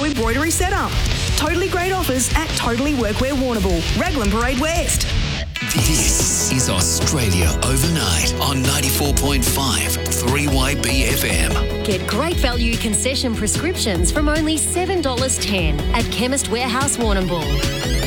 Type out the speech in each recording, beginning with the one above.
embroidery setup. Totally great offers at Totally Workwear Warrnambool, Raglan Parade West. This is Australia Overnight on 94.5 3YB FM. Get great value concession prescriptions from only $7.10 at Chemist Warehouse Warrnambool.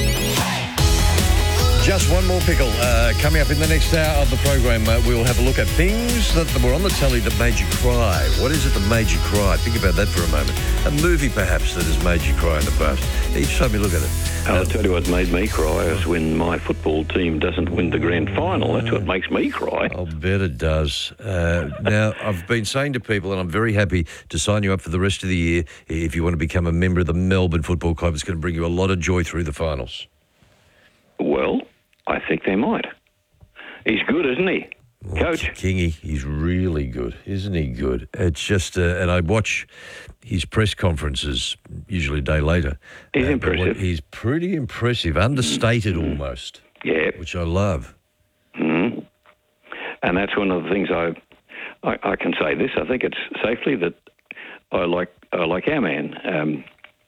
Just one more pickle. Coming up in the next hour of the program, we will have a look at things that were on the telly that made you cry. What is it that made you cry? Think about that for a moment. A movie, perhaps, that has made you cry in the past. Each time you look at it. I'll tell you what made me cry is when my football team doesn't win the grand final. That's what makes me cry. I'll bet it does. Now, I've been saying to people, and I'm very happy to sign you up for the rest of the year, if you want to become a member of the Melbourne Football Club. It's going to bring you a lot of joy through the finals. Well, I think they might. He's good, isn't he? Coach? Kingy, he's really good. Isn't he good? It's just, and I watch his press conferences usually a day later. He's impressive. He's pretty impressive, understated almost. Yeah. Which I love. Mm-hmm. And that's one of the things I can say this. I think it's safely that I like our man,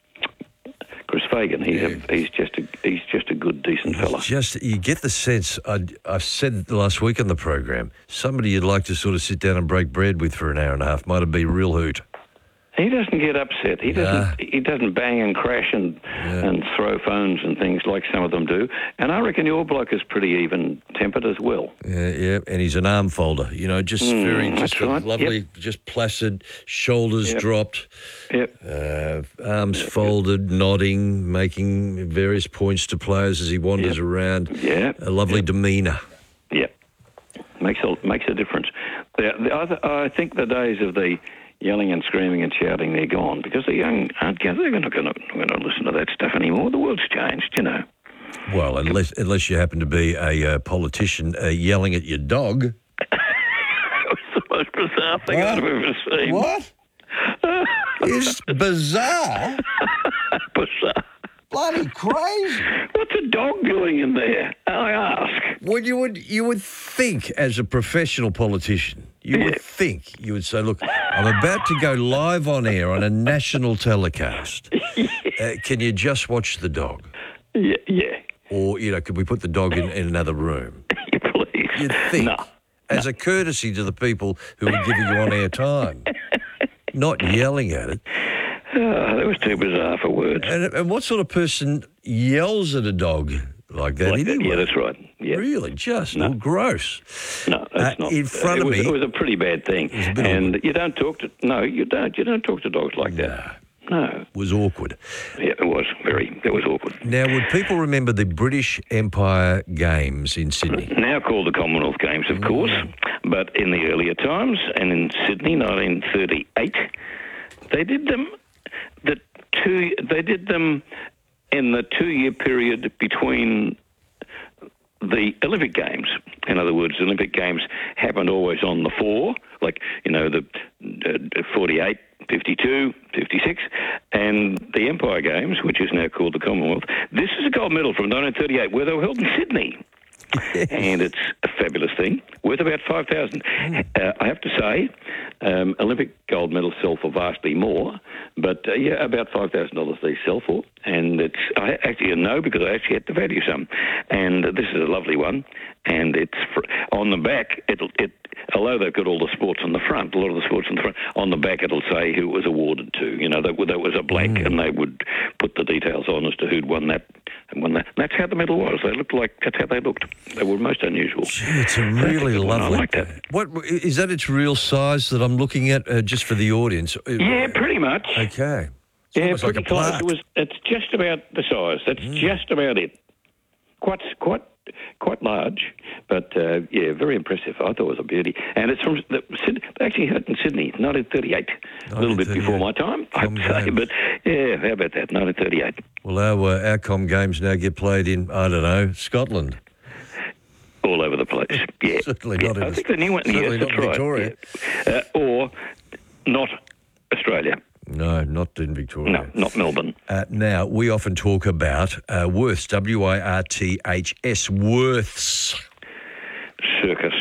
Chris Fagan. He's just a good, decent fella. You get the sense. I said last week on the program, somebody you'd like to sort of sit down and break bread with for an hour and a half might have been a real hoot. He doesn't get upset. He doesn't bang and crash and throw phones and things like some of them do. And I reckon your bloke is pretty even-tempered as well. Yeah, and he's an arm folder. You know, just right. lovely, just placid, shoulders dropped, arms folded, nodding, making various points to players as he wanders around. Yeah, a lovely demeanour. Yeah, makes a difference. I think the days of the yelling and screaming and shouting, they're gone, because the young aren't going to listen to that stuff anymore. The world's changed, you know. Well, unless you happen to be a politician yelling at your dog. It's the most bizarre thing I've ever seen. What? It's bizarre? Bizarre. Bloody crazy. What's a dog doing in there, I ask? Well, you would think, as a professional politician, you would say, look, I'm about to go live on air on a national telecast. Can you just watch the dog? Yeah. Or, could we put the dog in another room? Please. You'd think, as a courtesy to the people who are giving you on-air time, not yelling at it. Oh, that was too bizarre for words. And what sort of person yells at a dog like that anyway? Yeah, that's right. Yeah. Really? Just gross. No, that's not. In front of me. It was a pretty bad thing. And you don't talk to... No, you don't. You don't talk to dogs like that. No. It was awkward. Yeah, it was. It was awkward. Now, would people remember the British Empire Games in Sydney? Now called the Commonwealth Games, of course. But in the earlier times, and in Sydney, 1938, they did them... They did them in the 2-year period between the Olympic Games. In other words, the Olympic Games happened always on the 4, like, the 48, 52, 56, and the Empire Games, which is now called the Commonwealth. This is a gold medal from 1938, where they were held in Sydney. And it's a fabulous thing, worth about $5,000. I have to say, Olympic gold medals sell for vastly more, but about $5,000 they sell for. And I actually know, because I actually had to value some. And this is a lovely one. And it's on the back. Although they've got all the sports on the front, a lot of the sports on the front, on the back it'll say who it was awarded to. That was a blank, and they would put the details on as to who'd won that. And that's how the medal was. That's how they looked. They were most unusual. Gee, it's a really lovely... I like that. What is that? Its real size that I'm looking at, just for the audience? Yeah, pretty much. Okay. It's like a plaque. It's just about the size. That's just about it. Quite large, but very impressive. I thought it was a beauty. And it's from they actually had it in Sydney, 1938. A little bit before my time, I'd say, but how about that, 1938. Well, our Com Games now get played in, I don't know, Scotland. All over the place, yeah. Certainly not in I think the new one, certainly not in Victoria. Yeah. Or not Australia. No, not in Victoria. No, not Melbourne. Now, we often talk about Worths, W-I-R-T-H-S, Worths. Circus.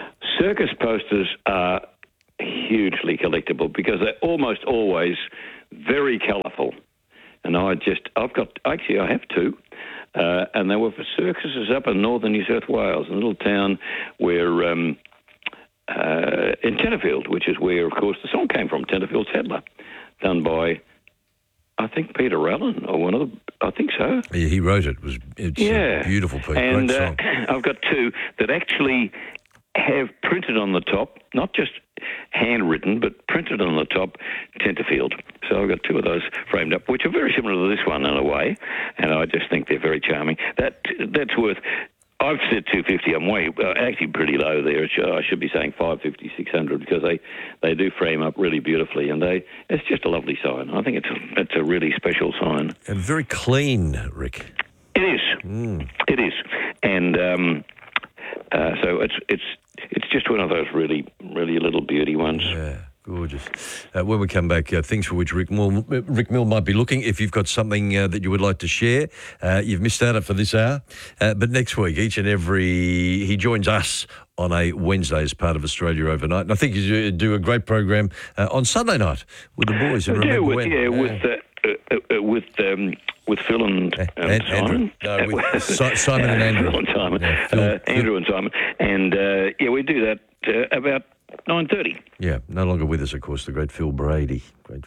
Circus posters are hugely collectible because they're almost always very colourful. And I have two. And they were for circuses up in northern New South Wales, a little town where, in Tenterfield, which is where, of course, the song came from, Tenterfield Saddler, done by, I think, Peter Allen, or I think so. Yeah, he wrote it. It's a beautiful piece, and, great song. I've got two that actually have printed on the top, not just handwritten, but printed on the top, Tenterfield. So I've got two of those framed up, which are very similar to this one in a way, and I just think they're very charming. That's worth... I've said 250. I'm actually pretty low there. I should be saying 550, 600 because they do frame up really beautifully, and it's just a lovely sign. I think it's a really special sign. And very clean, Rick. It is. It is, and so it's just one of those really, really little beauty ones. Yeah. Gorgeous. When we come back, things for which Rick Mill might be looking. If you've got something that you would like to share, you've missed out for this hour. But next week, he joins us on a Wednesday as part of Australia Overnight. And I think you do a great program on Sunday night with the boys. And remember when? Yeah, with Phil and Simon. With Simon and Andrew. Phil and Simon. Yeah, Andrew and Simon. And, we do that about 9:30. Yeah, no longer with us, of course, the great Phil Brady.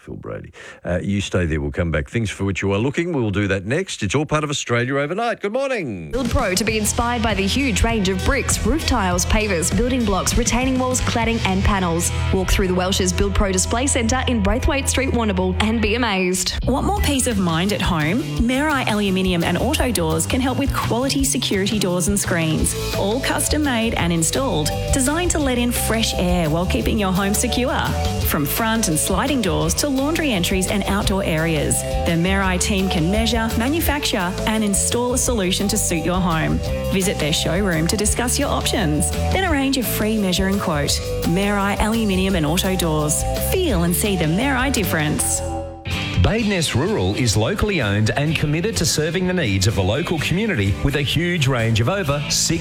You stay there, we'll come back. Things for which you are looking, we'll do that next. It's all part of Australia Overnight. Good morning. Build Pro to be inspired by the huge range of bricks, roof tiles, pavers, building blocks, retaining walls, cladding and panels. Walk through the Welsh's Build Pro Display Centre in Braithwaite Street, Warrnambool and be amazed. Want more peace of mind at home? Mirai Aluminium and Auto Doors can help with quality security doors and screens. All custom made and installed, designed to let in fresh air while keeping your home secure. From front and sliding doors to laundry entries and outdoor areas, the Mirai team can measure, manufacture and install a solution to suit your home. Visit their showroom to discuss your options. Then arrange a free measure and quote. Mirai Aluminium and Auto Doors. Feel and see the Mirai difference. Badeness Rural is locally owned and committed to serving the needs of the local community with a huge range of over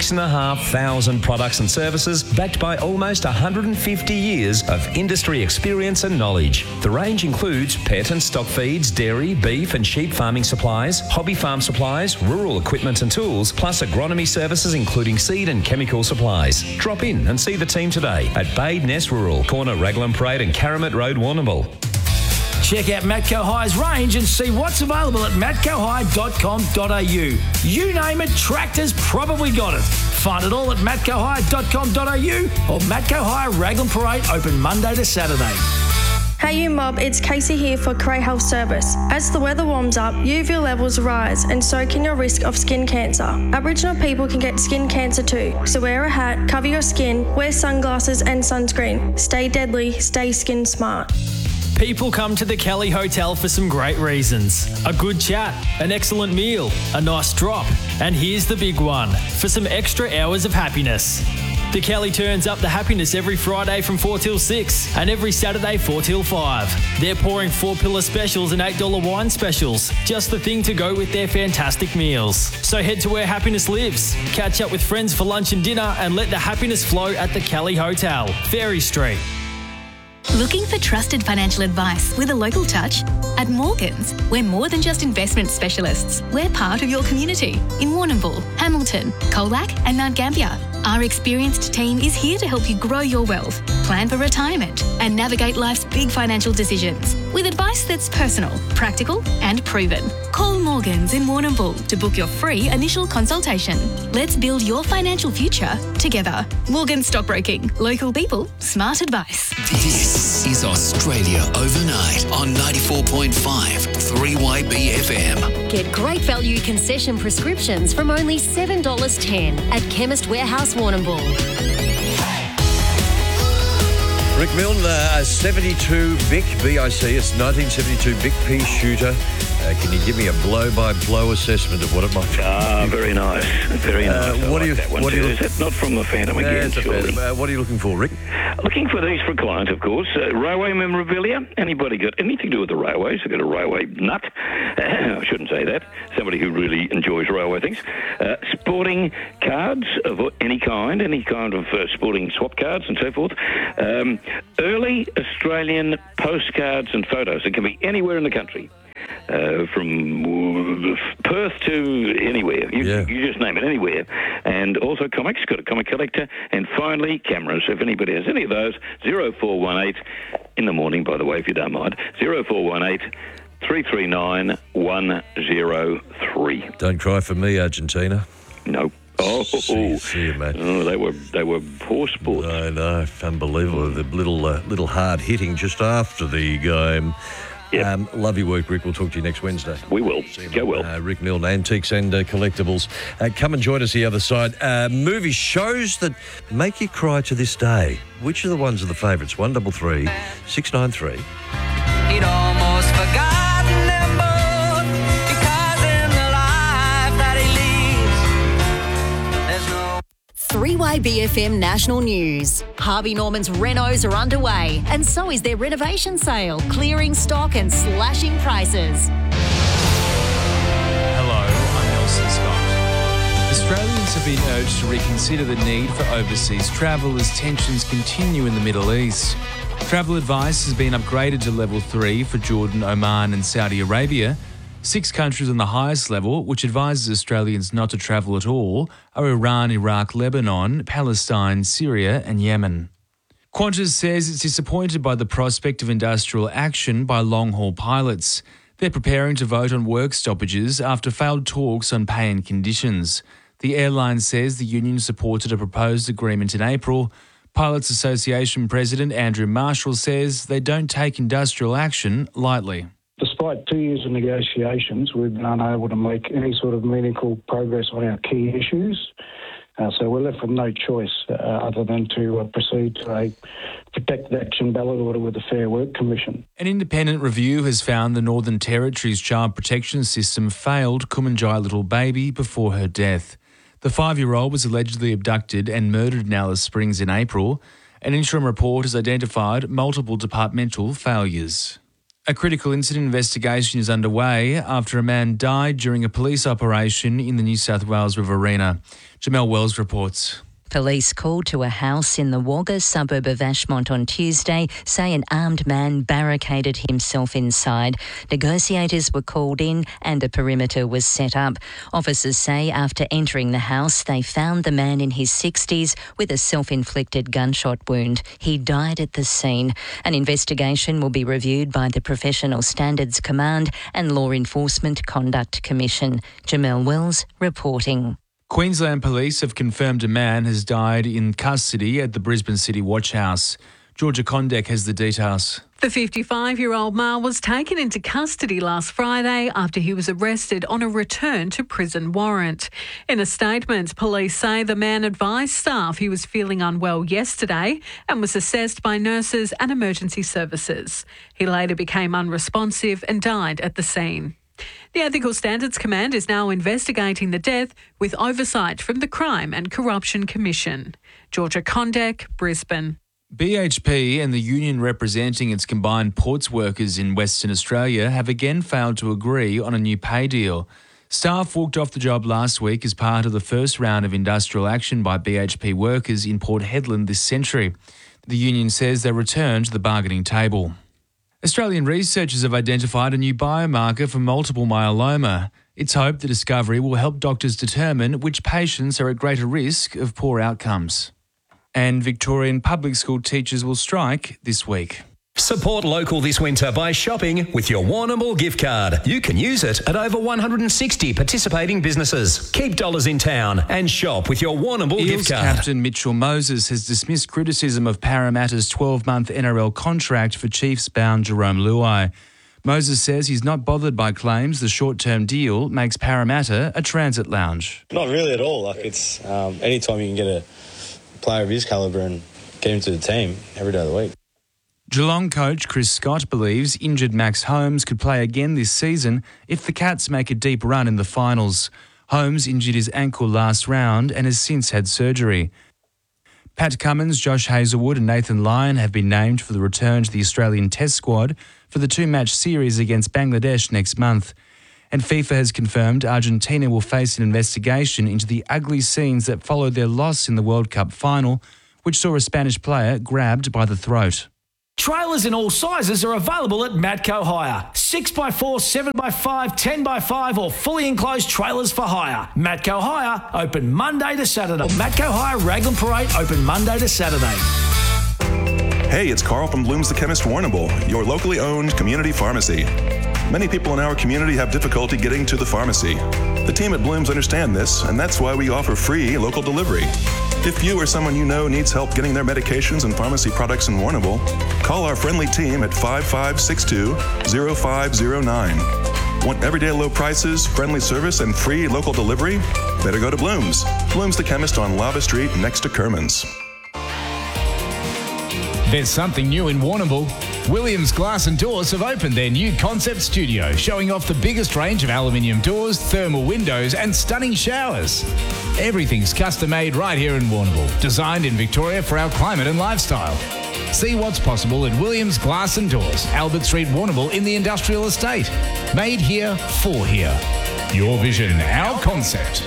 6,500 products and services backed by almost 150 years of industry experience and knowledge. The range includes pet and stock feeds, dairy, beef and sheep farming supplies, hobby farm supplies, rural equipment and tools, plus agronomy services including seed and chemical supplies. Drop in and see the team today at Badeness Rural, corner Raglan Parade and Karamat Road, Warrnambool. Check out Matco High's range and see what's available at matcohigh.com.au. You name it, Tractor's probably got it. Find it all at matcohigh.com.au or Matco High Raglan Parade, open Monday to Saturday. Hey you mob, it's Casey here for Cray Health Service. As the weather warms up, UV levels rise and so can your risk of skin cancer. Aboriginal people can get skin cancer too, so wear a hat, cover your skin, wear sunglasses and sunscreen. Stay deadly, stay skin smart. People come to the Kelly Hotel for some great reasons. A good chat, an excellent meal, a nice drop, and here's the big one, for some extra hours of happiness. The Kelly turns up the happiness every Friday from 4 till 6 and every Saturday 4 till 5. They're pouring 4-pillar specials and $8 wine specials. Just the thing to go with their fantastic meals. So head to where happiness lives. Catch up with friends for lunch and dinner and let the happiness flow at the Kelly Hotel, Ferry Street. Looking for trusted financial advice with a local touch? At Morgans, we're more than just investment specialists. We're part of your community in Warrnambool, Hamilton, Colac and Mount Gambier. Our experienced team is here to help you grow your wealth, plan for retirement and navigate life's big financial decisions with advice that's personal, practical and proven. Call Morgans in Warrnambool to book your free initial consultation. Let's build your financial future together. Morgans Stockbroking. Local people, smart advice. This is Australia Overnight on 94.5 3YB FM. Get great value concession prescriptions from only $7.10 at Chemist Warehouse Warrnambool. Rick Milne, a 72 Bic, B-I-C, it's 1972 Bic Pea shooter. Can you give me a blow-by-blow assessment of what it might be? Very nice. Very nice. What are you? Is that not from the Phantom again? It's a Phantom. What are you looking for, Rick? Looking for these for clients, of course. Railway memorabilia. Anybody got anything to do with the railways? I've got a railway nut. I shouldn't say that. Somebody who really enjoys railway things. Sporting cards of any kind of sporting swap cards and so forth. Early Australian postcards and photos. It can be anywhere in the country. From Perth to anywhere. You just name it, anywhere. And also comics, got a comic collector. And finally, cameras. If anybody has any of those, 0418, in the morning, by the way, if you don't mind, 0418 339 103. Don't cry for me, Argentina. No. Oh, see you, mate. Oh, they were poor sports. I know, unbelievable. The little hard hitting just after the game. Yep. Love your work, Rick. We'll talk to you next Wednesday. We will. Go well. Rick Milne, Antiques and Collectibles. Come and join us the other side. Movie shows that make you cry to this day. Which of the ones are the favourites? 133 693. He'd almost forgotten them both, because in the life that he leads, there's no... 3YBFM National News. Harvey Norman's renos are underway, and so is their renovation sale, clearing stock and slashing prices. Hello, I'm Nelson Scott. Australians have been urged to reconsider the need for overseas travel as tensions continue in the Middle East. Travel advice has been upgraded to level 3 for Jordan, Oman and Saudi Arabia. 6 countries on the highest level, which advises Australians not to travel at all, are Iran, Iraq, Lebanon, Palestine, Syria and Yemen. Qantas says it's disappointed by the prospect of industrial action by long-haul pilots. They're preparing to vote on work stoppages after failed talks on pay and conditions. The airline says the union supported a proposed agreement in April. Pilots Association President Andrew Marshall says they don't take industrial action lightly. Despite 2 years of negotiations, we've been unable to make any sort of meaningful progress on our key issues. So we're left with no choice other than to proceed to a protected action ballot order with the Fair Work Commission. An independent review has found the Northern Territory's child protection system failed Kumanjai little baby before her death. The 5-year-old was allegedly abducted and murdered in Alice Springs in April. An interim report has identified multiple departmental failures. A critical incident investigation is underway after a man died during a police operation in the New South Wales Riverina. Jamelle Wells reports. Police called to a house in the Wagga suburb of Ashmont on Tuesday say an armed man barricaded himself inside. Negotiators were called in and a perimeter was set up. Officers say after entering the house, they found the man in his 60s with a self-inflicted gunshot wound. He died at the scene. An investigation will be reviewed by the Professional Standards Command and Law Enforcement Conduct Commission. Jamelle Wells reporting. Queensland Police have confirmed a man has died in custody at the Brisbane City Watch House. Georgia Condek has the details. The 55-year-old male was taken into custody last Friday after he was arrested on a return to prison warrant. In a statement, police say the man advised staff he was feeling unwell yesterday and was assessed by nurses and emergency services. He later became unresponsive and died at the scene. The Ethical Standards Command is now investigating the death with oversight from the Crime and Corruption Commission. Georgia Condek, Brisbane. BHP and the union representing its combined ports workers in Western Australia have again failed to agree on a new pay deal. Staff walked off the job last week as part of the first round of industrial action by BHP workers in Port Hedland this century. The union says they returned to the bargaining table. Australian researchers have identified a new biomarker for multiple myeloma. It's hoped the discovery will help doctors determine which patients are at greater risk of poor outcomes. And Victorian public school teachers will strike this week. Support local this winter by shopping with your Warrnambool gift card. You can use it at over 160 participating businesses. Keep dollars in town and shop with your Warrnambool gift card. Captain Mitchell Moses has dismissed criticism of Parramatta's 12-month NRL contract for Chiefs-bound Jerome Luai. Moses says he's not bothered by claims the short-term deal makes Parramatta a transit lounge. Not really at all. It's any time you can get a player of his calibre and get him to the team every day of the week. Geelong coach Chris Scott believes injured Max Holmes could play again this season if the Cats make a deep run in the finals. Holmes injured his ankle last round and has since had surgery. Pat Cummins, Josh Hazelwood and Nathan Lyon have been named for the return to the Australian Test squad for the 2-match series against Bangladesh next month. And FIFA has confirmed Argentina will face an investigation into the ugly scenes that followed their loss in the World Cup final, which saw a Spanish player grabbed by the throat. Trailers in all sizes are available at Matco Hire. 6x4, 7x5, 10x5 or fully enclosed trailers for hire. Matco Hire, open Monday to Saturday. Matco Hire, Raglan Parade, open Monday to Saturday. Hey, it's Carl from Bloom's The Chemist Warrnambool, your locally owned community pharmacy. Many people in our community have difficulty getting to the pharmacy. The team at Bloom's understand this, and that's why we offer free local delivery. If you or someone you know needs help getting their medications and pharmacy products in Warrnambool, call our friendly team at 5562-0509. Want everyday low prices, friendly service, and free local delivery? Better go to Bloom's. Bloom's The Chemist on Lava Street next to Kerman's. There's something new in Warrnambool. Williams Glass and Doors have opened their new concept studio, showing off the biggest range of aluminium doors, thermal windows and stunning showers. Everything's custom made right here in Warrnambool, designed in Victoria for our climate and lifestyle. See what's possible at Williams Glass and Doors, Albert Street, Warrnambool in the industrial estate. Made here for here. Your vision, our concept.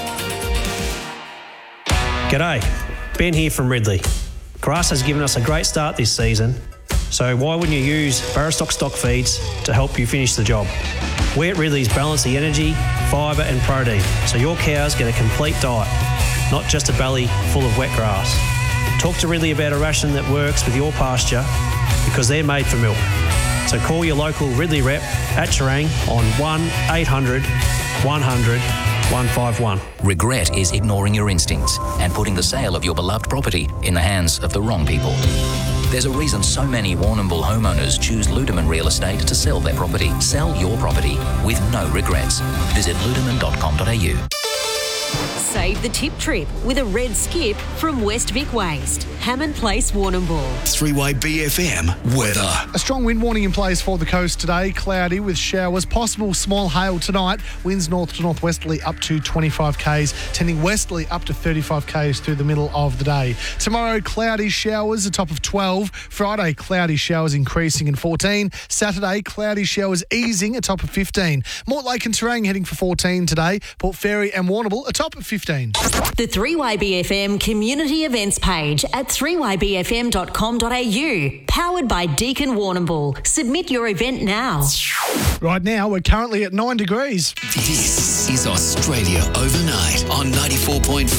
G'day, Ben here from Ridley. Grass has given us a great start this season, so why wouldn't you use Barrastock stock feeds to help you finish the job? We at Ridley's balance the energy, fibre and protein, so your cows get a complete diet, not just a belly full of wet grass. Talk to Ridley about a ration that works with your pasture because they're made for milk. So call your local Ridley rep at Terang on 1-800 100 151. Regret is ignoring your instincts and putting the sale of your beloved property in the hands of the wrong people. There's a reason so many Warrnambool homeowners choose Ludeman Real Estate to sell their property. Sell your property with no regrets. Visit ludeman.com.au. Save the tip trip with a red skip from West Vic Waste. Hammond Place, Warrnambool. 3-Way BFM weather. A strong wind warning in place for the coast today. Cloudy with showers, possible small hail tonight. Winds north to northwesterly up to 25 k's, tending westerly up to 35 k's through the middle of the day. Tomorrow, cloudy showers, a top of 12. Friday, cloudy showers increasing in 14. Saturday, cloudy showers easing, a top of 15. Mortlake and Terang heading for 14 today. Port Fairy and Warrnambool, a top of 15. The 3YBFM community events page at 3ybfm.com.au. Powered by Deakin Warrnambool. Submit your event now. Right now, we're currently at 9 degrees. This is Australia Overnight on 94.5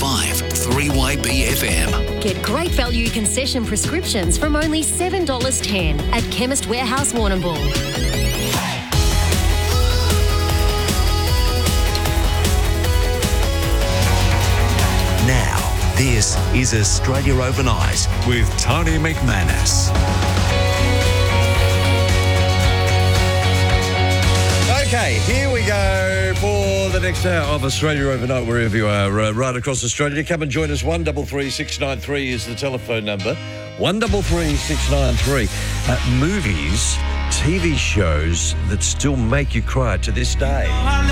3YBFM. Get great value concession prescriptions from only $7.10 at Chemist Warehouse Warrnambool. Now, this is Australia Overnight with Tony McManus. Okay, here we go for the next hour of Australia Overnight, wherever you are, right across Australia. Come and join us. 133693 is the telephone number. 133693. Movies, TV shows that still make you cry to this day.